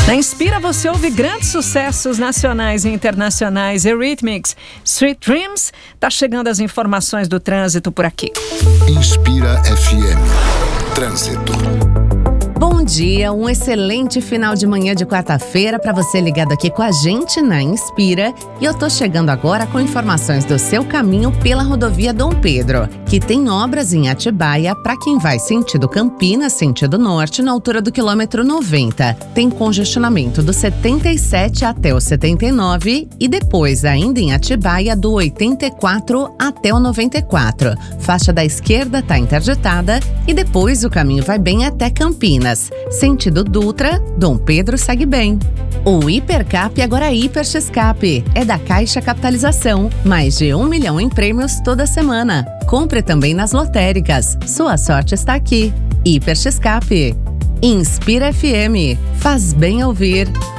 Na Inspira você ouve grandes sucessos nacionais e internacionais. Eurythmics, Sweet Dreams. Tá chegando as informações do trânsito por aqui. Inspira FM. Trânsito. Bom dia, um excelente final de manhã de quarta-feira para você ligado aqui com a gente na Inspira. E eu tô chegando agora com informações do seu caminho pela rodovia Dom Pedro, que tem obras em Atibaia para quem vai sentido Campinas, sentido norte, na altura do quilômetro 90. Tem congestionamento do 77 até o 79 e depois ainda em Atibaia do 84 até o 94. Faixa da esquerda tá interditada e depois o caminho vai bem até Campinas. Sentido Dutra, Dom Pedro segue bem. O Hipercap agora é Hiper X-Cap. É da Caixa Capitalização. Mais de 1 milhão em prêmios toda semana. Compre também nas lotéricas. Sua sorte está aqui. Hiper X-Cap. Inspira FM. Faz bem ouvir.